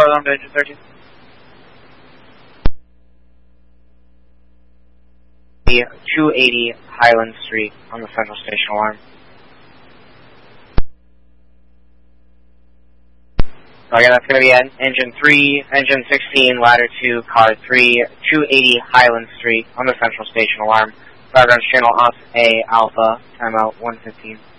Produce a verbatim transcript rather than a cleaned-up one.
flight alarm to engine thirteen. two eighty Highland Street on the Central Station alarm. So again, that's going to be at engine three, engine sixteen, ladder two, car three, two eighty Highland Street on the Central Station alarm. Background channel off A Alpha, timeout one fifteen.